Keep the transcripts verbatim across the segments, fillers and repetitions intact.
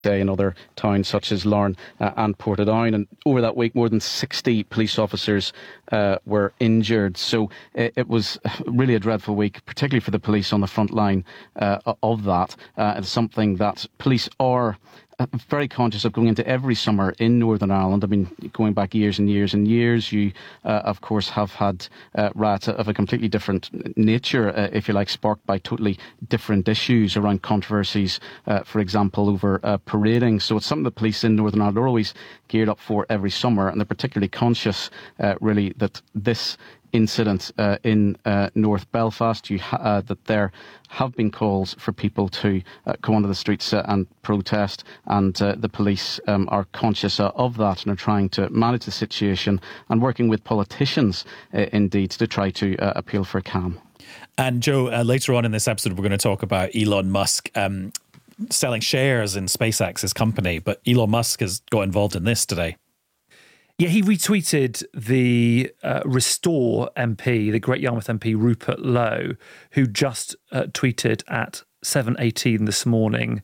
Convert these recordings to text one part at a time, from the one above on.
day in other towns such as Larne uh, and Portadown. And over that week, more than sixty police officers uh, were injured. So it, it was really a dreadful week, particularly for the police on the front line uh, of that. Uh, it's something that police are very conscious of going into every summer in Northern Ireland. I mean, going back years and years and years, you, uh, of course, have had uh, riots of a completely different nature, uh, if you like, sparked by totally different issues around controversies, uh, for example, over uh, parading. So it's something the police in Northern Ireland are always geared up for every summer, and they're particularly conscious, uh, really, that this incident uh, in uh, North Belfast, you ha- uh, that there have been calls for people to uh, come onto the streets uh, and protest, and uh, the police um, are conscious uh, of that and are trying to manage the situation and working with politicians, uh, indeed, to try to uh, appeal for calm. And Joe, uh, later on in this episode, we're going to talk about Elon Musk um, selling shares in SpaceX, his company, but Elon Musk has got involved in this today. Yeah, he retweeted the uh, Restore M P, the Great Yarmouth M P Rupert Lowe, who just uh, tweeted at seven eighteen this morning,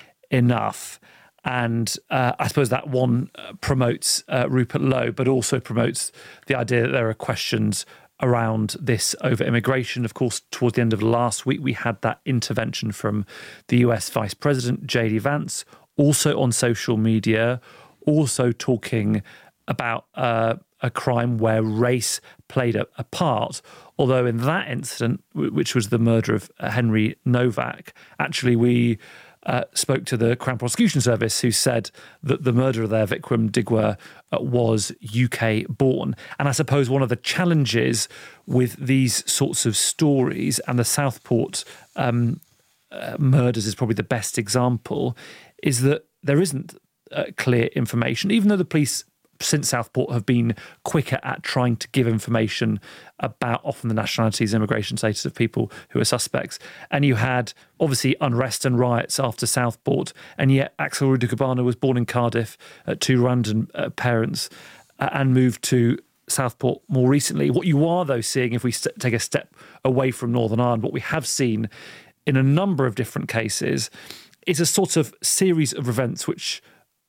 enough. And uh, I suppose that one uh, promotes uh, Rupert Lowe, but also promotes the idea that there are questions around this over immigration. Of course, towards the end of last week, we had that intervention from the U S Vice President, J D Vance, also on social media, also talking about uh, a crime where race played a, a part, although in that incident, w- which was the murder of uh, Henry Novak, actually we uh, spoke to the Crown Prosecution Service, who said that the murderer there, Vikram Digwa, uh, was U K born. And I suppose one of the challenges with these sorts of stories, and the Southport um, uh, murders is probably the best example, is that there isn't uh, clear information, even though the police since Southport have been quicker at trying to give information about often the nationalities, immigration status of people who are suspects. And you had obviously unrest and riots after Southport, and yet Axel Rudikubana was born in Cardiff uh, to Rwandan uh, parents uh, and moved to Southport more recently. What you are, though, seeing, if we st- take a step away from Northern Ireland, what we have seen in a number of different cases is a sort of series of events which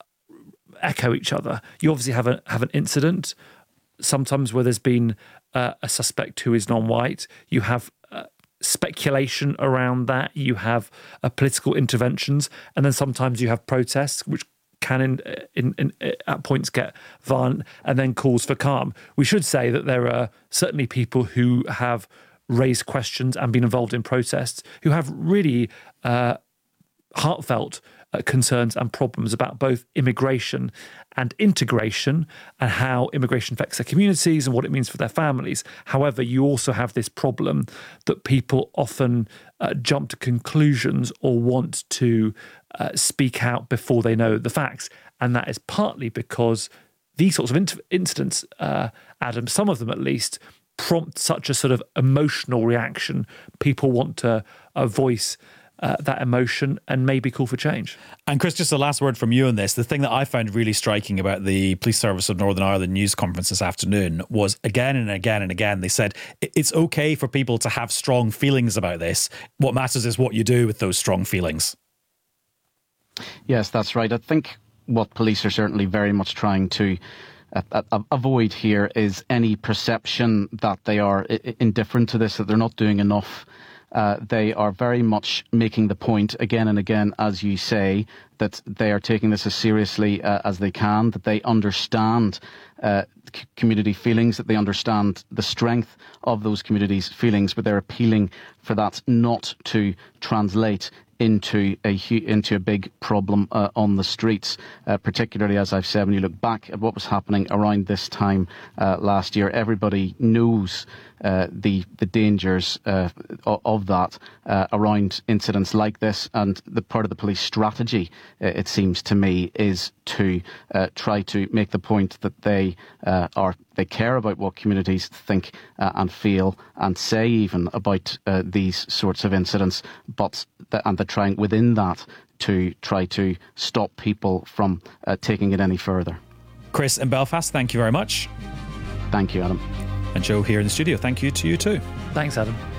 echo each other. You obviously have a have an incident, sometimes where there's been uh, a suspect who is non-white. You have uh, speculation around that. You have uh, political interventions, and then sometimes you have protests, which can in, in, in at points get violent, and then calls for calm. We should say that there are certainly people who have raised questions and been involved in protests who have really uh, heartfelt Uh, concerns and problems about both immigration and integration, and how immigration affects their communities and what it means for their families. However, you also have this problem that people often uh, jump to conclusions or want to uh, speak out before they know the facts. And that is partly because these sorts of in- incidents, uh, Adam, some of them at least, prompt such a sort of emotional reaction. People want to uh, voice Uh, that emotion and maybe call for change. And Chris, just the last word from you on this. The thing that I found really striking about the Police Service of Northern Ireland news conference this afternoon was again and again and again, they said it's okay for people to have strong feelings about this. What matters is what you do with those strong feelings. Yes, that's right. I think what police are certainly very much trying to uh, uh, avoid here is any perception that they are I- indifferent to this, that they're not doing enough. Uh, they are very much making the point again and again, as you say, that they are taking this as seriously uh, as they can, that they understand uh, community feelings, that they understand the strength of those communities' feelings, but they're appealing for that not to translate into a into a big problem uh, on the streets, uh, particularly, as I've said, when you look back at what was happening around this time uh, last year. Everybody knows uh, the the dangers uh, of that uh, around incidents like this, and the part of the police strategy, uh, it seems to me, is to uh, try to make the point that they uh, are they care about what communities think uh, and feel and say even about uh, these sorts of incidents, but th- and they're trying within that to try to stop people from uh, taking it any further. Chris in Belfast, thank you very much. Thank you, Adam. And Joe here in the studio, thank you to you too. Thanks, Adam.